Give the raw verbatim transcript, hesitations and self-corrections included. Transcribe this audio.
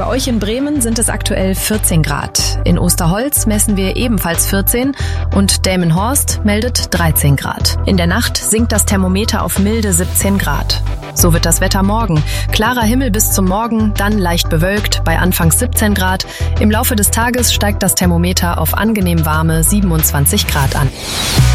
Bei euch in Bremen sind es aktuell vierzehn Grad. In Osterholz messen wir ebenfalls vierzehn und Delmenhorst meldet dreizehn Grad. In der Nacht sinkt das Thermometer auf milde siebzehn Grad. So wird das Wetter morgen. Klarer Himmel bis zum Morgen, dann leicht bewölkt bei anfangs siebzehn Grad. Im Laufe des Tages steigt das Thermometer auf angenehm warme siebenundzwanzig Grad an.